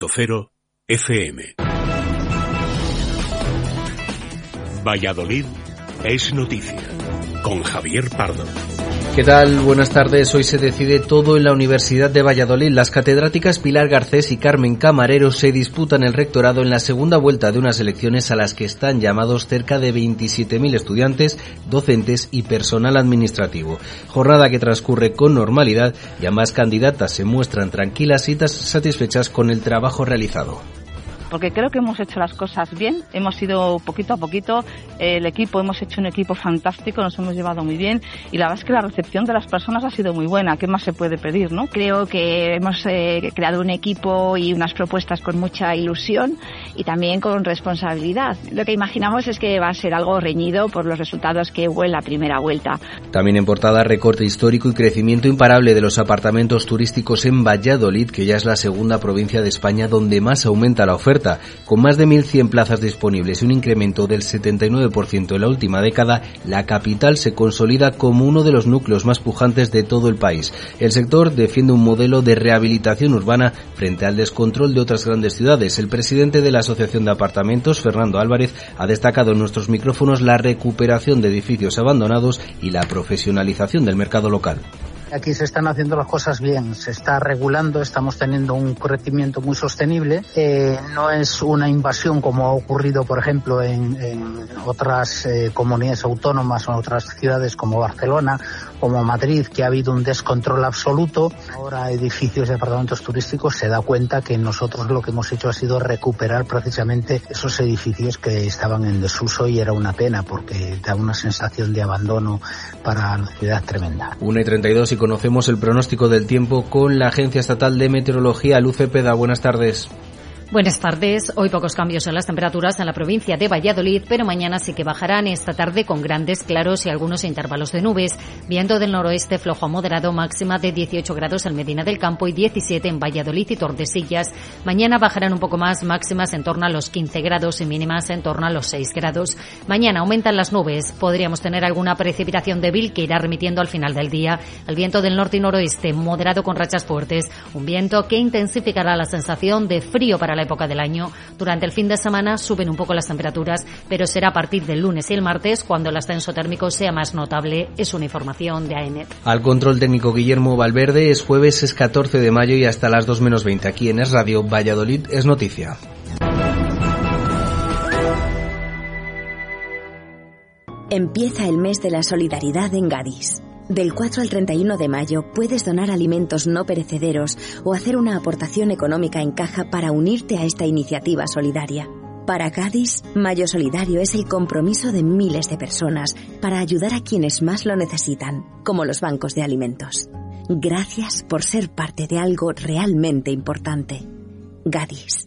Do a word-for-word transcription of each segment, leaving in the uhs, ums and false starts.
Cero F M. Valladolid es noticia, con Javier Pardo. ¿Qué tal? Buenas tardes. Hoy se decide todo en la Universidad de Valladolid. Las catedráticas Pilar Garcés y Carmen Camarero se disputan el rectorado en la segunda vuelta de unas elecciones a las que están llamados cerca de veintisiete mil estudiantes, docentes y personal administrativo. Jornada que transcurre con normalidad y ambas candidatas se muestran tranquilas y satisfechas con el trabajo realizado. Porque creo que hemos hecho las cosas bien, hemos ido poquito a poquito, el equipo, hemos hecho un equipo fantástico, nos hemos llevado muy bien y la verdad es que la recepción de las personas ha sido muy buena. ¿Qué más se puede pedir, no? Creo que hemos eh, creado un equipo y unas propuestas con mucha ilusión y también con responsabilidad. Lo que imaginamos es que va a ser algo reñido por los resultados que hubo en la primera vuelta. También en portada, recorte histórico y crecimiento imparable de los apartamentos turísticos en Valladolid, que ya es la segunda provincia de España donde más aumenta la oferta. Con más de mil cien plazas disponibles y un incremento del setenta y nueve por ciento en la última década, la capital se consolida como uno de los núcleos más pujantes de todo el país. El sector defiende un modelo de rehabilitación urbana frente al descontrol de otras grandes ciudades. El presidente de la Asociación de Apartamentos, Fernando Álvarez, ha destacado en nuestros micrófonos la recuperación de edificios abandonados y la profesionalización del mercado local. Aquí se están haciendo las cosas bien, se está regulando, estamos teniendo un crecimiento muy sostenible. Eh, no es una invasión como ha ocurrido, por ejemplo, en, en otras eh, comunidades autónomas o en otras ciudades como Barcelona, como Madrid, que ha habido un descontrol absoluto. Ahora edificios de apartamentos turísticos se da cuenta que nosotros lo que hemos hecho ha sido recuperar precisamente esos edificios que estaban en desuso y era una pena porque da una sensación de abandono para la ciudad tremenda. una y treinta y dos y conocemos el pronóstico del tiempo con la Agencia Estatal de Meteorología. Luz Cepeda, buenas tardes. Buenas tardes. Hoy pocos cambios en las temperaturas en la provincia de Valladolid, pero mañana sí que bajarán esta tarde con grandes claros y algunos intervalos de nubes. Viento del noroeste flojo a moderado, máxima de dieciocho grados en Medina del Campo y diecisiete en Valladolid y Tordesillas. Mañana bajarán un poco más, máximas en torno a los quince grados y mínimas en torno a los seis grados. Mañana aumentan las nubes. Podríamos tener alguna precipitación débil que irá remitiendo al final del día. El viento del norte y noroeste moderado con rachas fuertes. Un viento que intensificará la sensación de frío para la época del año. Durante el fin de semana suben un poco las temperaturas, pero será a partir del lunes y el martes cuando el ascenso térmico sea más notable. Es una información de A E N E T. Al control técnico Guillermo Valverde. Es jueves, es catorce de mayo y hasta las dos menos veinte aquí en Es Radio. Valladolid es noticia. Empieza el mes de la solidaridad en Gadis. Del cuatro al treinta y uno de mayo puedes donar alimentos no perecederos o hacer una aportación económica en caja para unirte a esta iniciativa solidaria. Para Gadis, Mayo Solidario es el compromiso de miles de personas para ayudar a quienes más lo necesitan, como los bancos de alimentos. Gracias por ser parte de algo realmente importante. Gadis.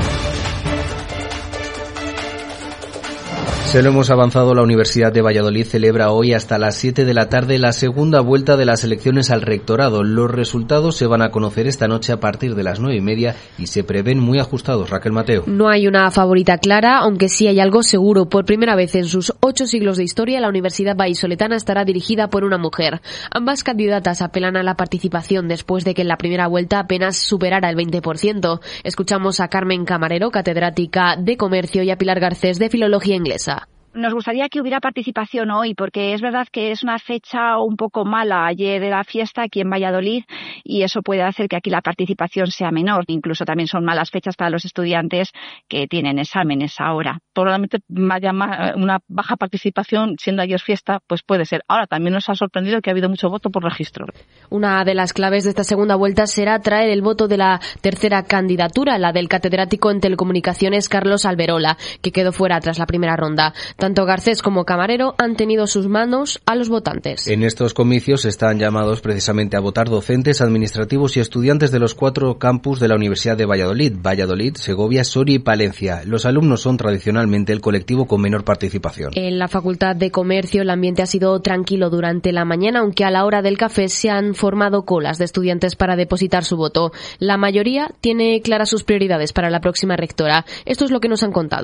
Se lo hemos avanzado, la Universidad de Valladolid celebra hoy hasta las siete de la tarde la segunda vuelta de las elecciones al rectorado. Los resultados se van a conocer esta noche a partir de las nueve y media y se prevén muy ajustados. Raquel Mateo. No hay una favorita clara, aunque sí hay algo seguro. Por primera vez en sus ocho siglos de historia, la Universidad vallisoletana estará dirigida por una mujer. Ambas candidatas apelan a la participación después de que en la primera vuelta apenas superara el veinte por ciento. Escuchamos a Carmen Camarero, catedrática de Comercio, y a Pilar Garcés, de Filología Inglesa. Nos gustaría que hubiera participación hoy, porque es verdad que es una fecha un poco mala. Ayer era fiesta aquí en Valladolid y eso puede hacer que aquí la participación sea menor. Incluso también son malas fechas para los estudiantes que tienen exámenes ahora. Probablemente haya una baja participación, siendo ayer fiesta, pues puede ser. Ahora también nos ha sorprendido que ha habido mucho voto por registro. Una de las claves de esta segunda vuelta será traer el voto de la tercera candidatura, la del catedrático en telecomunicaciones Carlos Alberola, que quedó fuera tras la primera ronda. Tanto Garcés como Camarero han tenido sus manos a los votantes. En estos comicios están llamados precisamente a votar docentes, administrativos y estudiantes de los cuatro campus de la Universidad de Valladolid, Valladolid, Segovia, Soria y Palencia. Los alumnos son tradicionalmente el colectivo con menor participación. En la Facultad de Comercio el ambiente ha sido tranquilo durante la mañana, aunque a la hora del café se han formado colas de estudiantes para depositar su voto. La mayoría tiene claras sus prioridades para la próxima rectora. Esto es lo que nos han contado.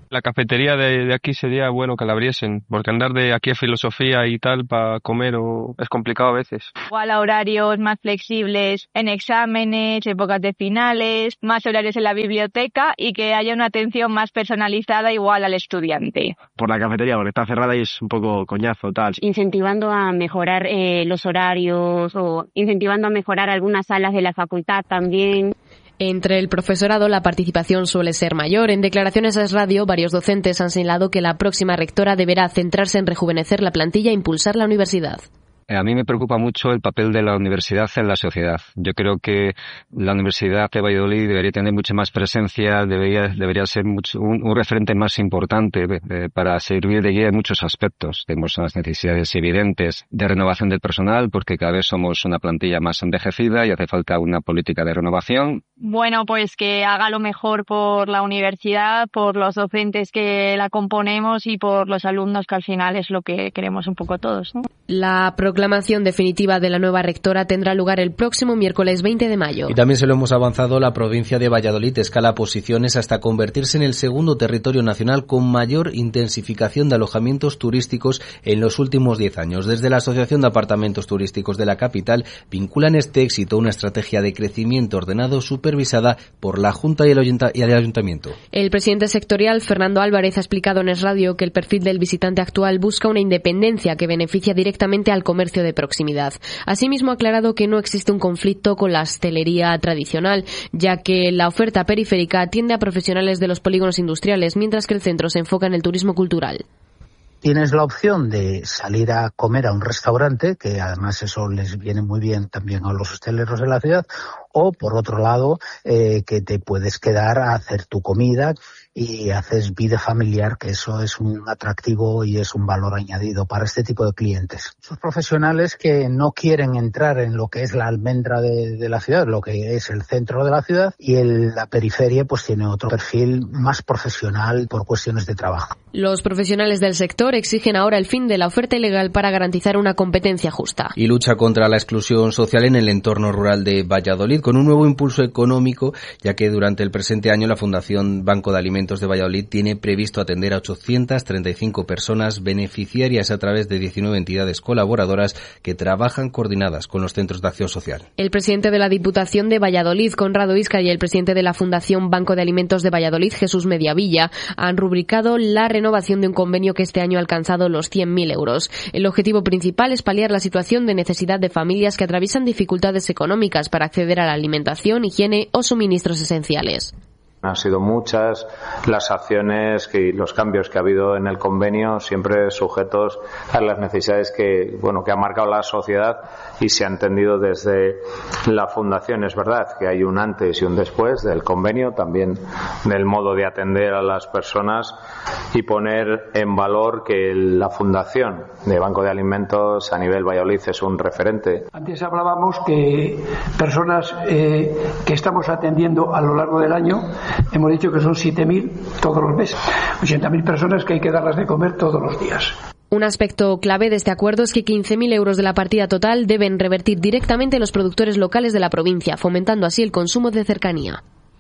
La cafetería de, de aquí sería bueno que la abriesen, porque andar de aquí a filosofía y tal para comer o, es complicado a veces. Igual a horarios más flexibles en exámenes, épocas de finales, más horarios en la biblioteca y que haya una atención más personalizada igual al estudiante. Por la cafetería, porque está cerrada y es un poco coñazo, tal. Incentivando a mejorar eh, los horarios o incentivando a mejorar algunas salas de la facultad también. Entre el profesorado la participación suele ser mayor. En declaraciones a Es Radio, varios docentes han señalado que la próxima rectora deberá centrarse en rejuvenecer la plantilla e impulsar la universidad. A mí me preocupa mucho el papel de la universidad en la sociedad. Yo creo que la Universidad de Valladolid debería tener mucha más presencia, debería, debería ser mucho, un, un referente más importante eh, para servir de guía en muchos aspectos. Tenemos unas necesidades evidentes de renovación del personal porque cada vez somos una plantilla más envejecida y hace falta una política de renovación. Bueno, pues que haga lo mejor por la universidad, por los docentes que la componemos y por los alumnos, que al final es lo que queremos un poco todos, ¿no? La proclamación definitiva de la nueva rectora tendrá lugar el próximo miércoles veinte de mayo. Y también se lo hemos avanzado, la provincia de Valladolid escala posiciones hasta convertirse en el segundo territorio nacional con mayor intensificación de alojamientos turísticos en los últimos diez años. Desde la Asociación de Apartamentos Turísticos de la capital vinculan este éxito a una estrategia de crecimiento ordenado supervisada por la Junta y el, Ayunta- y el Ayuntamiento. El presidente sectorial, Fernando Álvarez, ha explicado en Es Radio que el perfil del visitante actual busca una independencia que beneficia directamente al comercio de proximidad. Asimismo, ha aclarado que no existe un conflicto con la hostelería tradicional, ya que la oferta periférica atiende a profesionales de los polígonos industriales, mientras que el centro se enfoca en el turismo cultural. Tienes la opción de salir a comer a un restaurante, que además eso les viene muy bien también a los hosteleros de la ciudad, o por otro lado, eh, que te puedes quedar a hacer tu comida y haces vida familiar, que eso es un atractivo y es un valor añadido para este tipo de clientes. Son profesionales que no quieren entrar en lo que es la almendra de, de la ciudad, lo que es el centro de la ciudad, y el, la periferia pues tiene otro perfil más profesional por cuestiones de trabajo. Los profesionales del sector exigen ahora el fin de la oferta ilegal para garantizar una competencia justa. Y lucha contra la exclusión social en el entorno rural de Valladolid con un nuevo impulso económico, ya que durante el presente año la Fundación Banco de Alimentos de Valladolid tiene previsto atender a ochocientas treinta y cinco personas beneficiarias a través de diecinueve entidades colaboradoras que trabajan coordinadas con los centros de acción social. El presidente de la Diputación de Valladolid, Conrado Íscar, y el presidente de la Fundación Banco de Alimentos de Valladolid, Jesús Mediavilla, han rubricado la renovación de un convenio que este año ha alcanzado los cien mil euros. El objetivo principal es paliar la situación de necesidad de familias que atraviesan dificultades económicas para acceder a la alimentación, higiene o suministros esenciales. Han sido muchas las acciones y los cambios que ha habido en el convenio, siempre sujetos a las necesidades que, bueno, que ha marcado la sociedad y se ha entendido desde la Fundación. Es verdad que hay un antes y un después del convenio, también del modo de atender a las personas y poner en valor que la Fundación de Banco de Alimentos a nivel Valladolid es un referente. Antes hablábamos que personas eh, que estamos atendiendo a lo largo del año, hemos dicho que son siete mil todos los meses, ochenta mil personas que hay que darlas de comer todos los días. Un aspecto clave de este acuerdo es que quince mil euros de la partida total deben revertir directamente a los productores locales de la provincia, fomentando así el consumo de cercanía.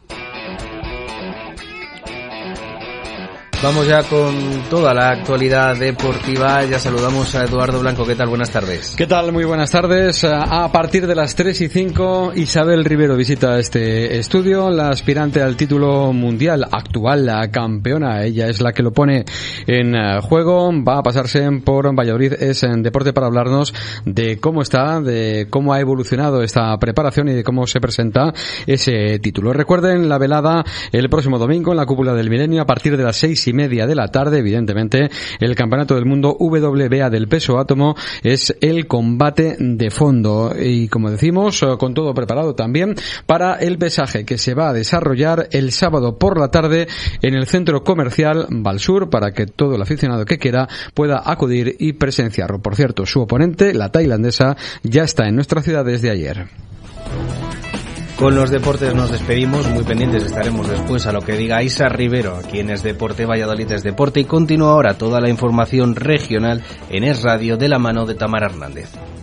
Vamos ya con toda la actualidad deportiva. Ya saludamos a Eduardo Blanco. ¿Qué tal? Buenas tardes. ¿Qué tal? Muy buenas tardes. A partir de las tres y cinco, Isabel Rivero visita este estudio, la aspirante al título mundial, actual la campeona. Ella es la que lo pone en juego. Va a pasarse por Valladolid es en Deporte para hablarnos de cómo está, de cómo ha evolucionado esta preparación y de cómo se presenta ese título. Recuerden la velada el próximo domingo en la Cúpula del Milenio a partir de las seis y media de la tarde. Evidentemente, el Campeonato del Mundo W B A del peso átomo es el combate de fondo y, como decimos, con todo preparado también para el pesaje que se va a desarrollar el sábado por la tarde en el centro comercial Valsur para que todo el aficionado que quiera pueda acudir y presenciarlo. Por cierto, su oponente, la tailandesa, ya está en nuestra ciudad desde ayer. Con los deportes nos despedimos, muy pendientes estaremos después a lo que diga Isa Rivero, aquí en Es Deporte, Valladolid es Deporte, y continúa ahora toda la información regional en Es Radio de la mano de Tamara Hernández.